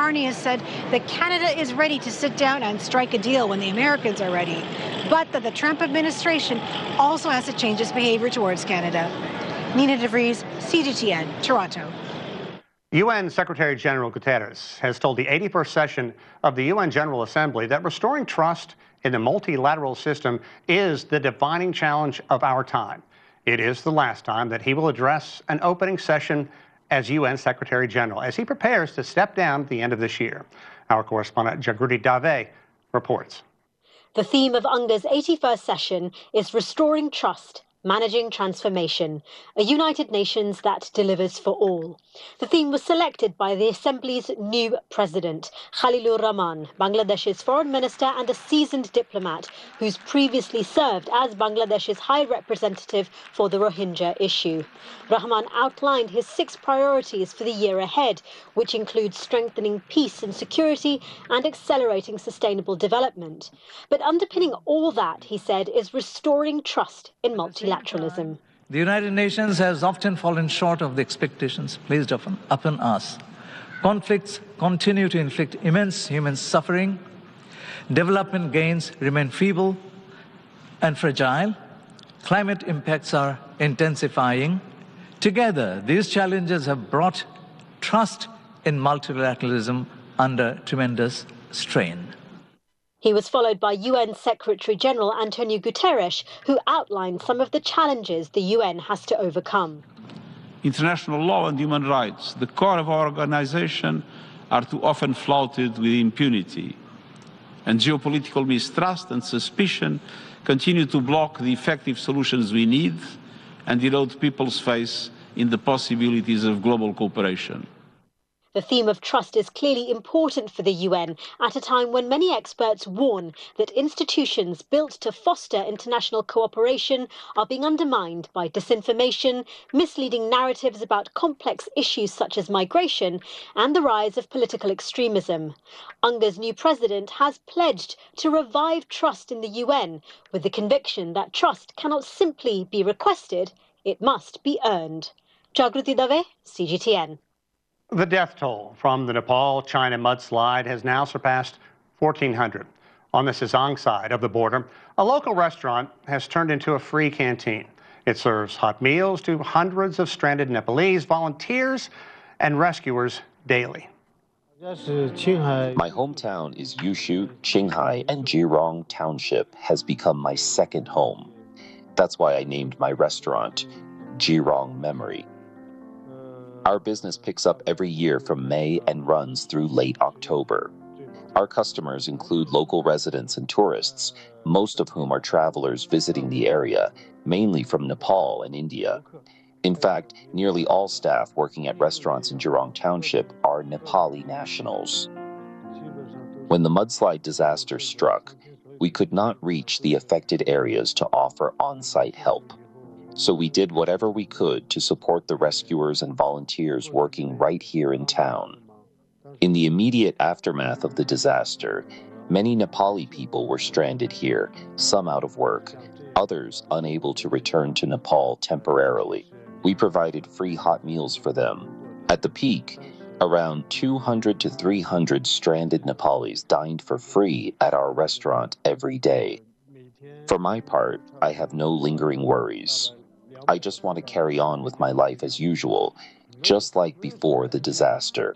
Carney has said that Canada is ready to sit down and strike a deal when the Americans are ready, but that the Trump administration also has to change its behavior towards Canada. Nina DeVries, CGTN, Toronto. UN Secretary General Guterres has told the 81st session of the UN General Assembly that restoring trust in the multilateral system is the defining challenge of our time. It is the last time that he will address an opening session as UN Secretary General as he prepares to step down at the end of this year. Our correspondent Jagruti Dave reports. The theme of UNGA's 81st session is Restoring Trust, Managing Transformation, a United Nations that delivers for all. The theme was selected by the Assembly's new president, Khalilur Rahman, Bangladesh's foreign minister and a seasoned diplomat who's previously served as Bangladesh's High Representative for the Rohingya issue. Rahman outlined his 6 priorities for the year ahead, which include strengthening peace and security and accelerating sustainable development. But underpinning all that, he said, is restoring trust in multilateralism. The United Nations has often fallen short of the expectations placed upon us. Conflicts continue to inflict immense human suffering. Development gains remain feeble and fragile. Climate impacts are intensifying. Together, these challenges have brought trust in multilateralism under tremendous strain. He was followed by UN Secretary General Antonio Guterres, who outlined some of the challenges the UN has to overcome. International law and human rights, the core of our organization, are too often flouted with impunity. And geopolitical mistrust and suspicion continue to block the effective solutions we need and erode people's faith in the possibilities of global cooperation. The theme of trust is clearly important for the UN at a time when many experts warn that institutions built to foster international cooperation are being undermined by disinformation, misleading narratives about complex issues such as migration, and the rise of political extremism. UNGA's new president has pledged to revive trust in the UN with the conviction that trust cannot simply be requested, it must be earned. Jagruti Dave, CGTN. The death toll from the Nepal-China mudslide has now surpassed 1,400. On the Sesong side of the border, a local restaurant has turned into a free canteen. It serves hot meals to hundreds of stranded Nepalese volunteers and rescuers daily. My hometown is Yushu, Qinghai, and Jirong Township has become my second home. That's why I named my restaurant Jirong Memory. Our business picks up every year from May and runs through late October. Our customers include local residents and tourists, most of whom are travelers visiting the area, mainly from Nepal and India. In fact, nearly all staff working at restaurants in Jirong Township are Nepali nationals. When the mudslide disaster struck, we could not reach the affected areas to offer on-site help. So we did whatever we could to support the rescuers and volunteers working right here in town. In the immediate aftermath of the disaster, many Nepali people were stranded here, some out of work, others unable to return to Nepal temporarily. We provided free hot meals for them. At the peak, around 200 to 300 stranded Nepalis dined for free at our restaurant every day. For my part, I have no lingering worries. I just want to carry on with my life as usual, just like before the disaster.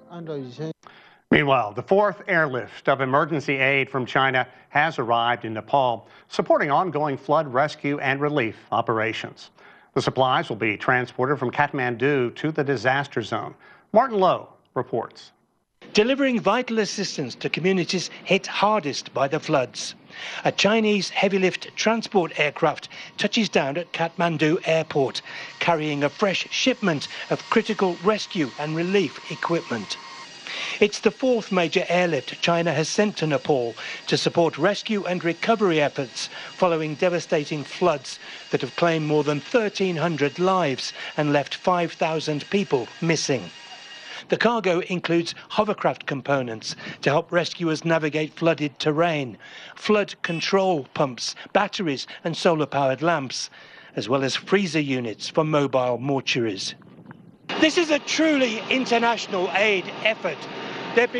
Meanwhile, the 4th airlift of emergency aid from China has arrived in Nepal, supporting ongoing flood rescue and relief operations. The supplies will be transported from Kathmandu to the disaster zone. Martin Lowe reports. Delivering vital assistance to communities hit hardest by the floods. A Chinese heavy-lift transport aircraft touches down at Kathmandu Airport, carrying a fresh shipment of critical rescue and relief equipment. It's the 4th major airlift China has sent to Nepal to support rescue and recovery efforts following devastating floods that have claimed more than 1,300 lives and left 5,000 people missing. The cargo includes hovercraft components to help rescuers navigate flooded terrain, flood control pumps, batteries and solar-powered lamps, as well as freezer units for mobile mortuaries. This is a truly international aid effort,